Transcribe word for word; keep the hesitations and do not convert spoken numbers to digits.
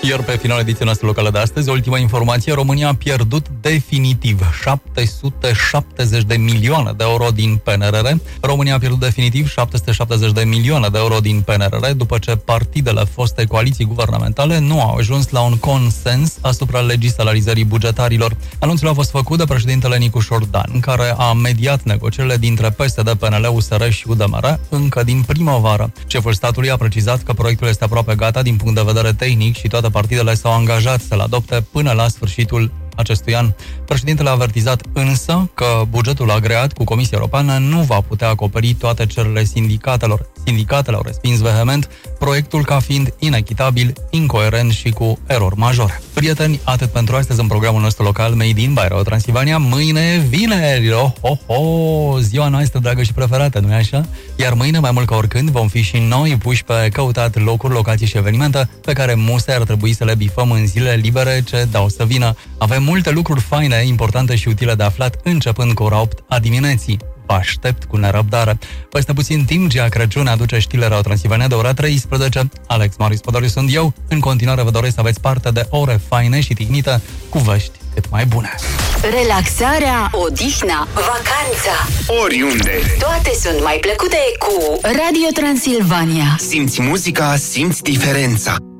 Iar pe final ediției noastre locală de astăzi, ultima informație, România a pierdut definitiv șapte sute șaptezeci de milioane de euro din P N R R. România a pierdut definitiv șapte sute șaptezeci de milioane de euro din P N R R după ce partidele foste coaliții guvernamentale nu au ajuns la un consens asupra legii salarizării bugetarilor. Anunțul a fost făcut de președintele Nicu Șordan, care a mediat negocierile dintre P S D, P N L, U S R și U D M R încă din primăvară. Șeful statului a precizat că proiectul este aproape gata din punct de vedere tehnic și toate partidele s-au angajat să-l adopte până la sfârșitul acestui an. Președintele a avertizat însă că bugetul agreat cu Comisia Europeană nu va putea acoperi toate cererile sindicatelor. Sindicatele au respins vehement proiectul ca fiind inechitabil, incoerent și cu erori majore. Prieteni, atât pentru astăzi în programul nostru local Made in by Radio Transilvania. Mâine, vineri, oh, oh, oh, ziua noastră dragă și preferată, nu-i așa? Iar mâine, mai mult ca oricând, vom fi și noi puși pe căutat locuri, locații și evenimente pe care musai ar trebui să le bifăm în zilele libere ce dau să vină. Avem multe lucruri faine, importante și utile de aflat, începând cu ora opt a dimineții. Vă aștept cu nerăbdare. Peste puțin timp, Gia Crăciun aduce știrile Radio Transilvania de ora treisprezece. Alex Marius Podoriu sunt eu. În continuare vă doresc să aveți parte de ore faine și tihnite cu vești cât mai bune. Relaxarea, odihna, vacanța, oriunde, toate sunt mai plăcute cu Radio Transilvania. Simți muzica, simți diferența.